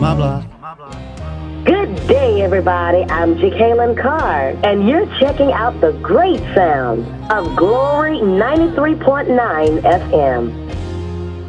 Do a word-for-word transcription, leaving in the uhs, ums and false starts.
Good day, everybody. I'm Jacqueline Carr, and you're checking out the great sounds of Glory ninety-three point nine F M.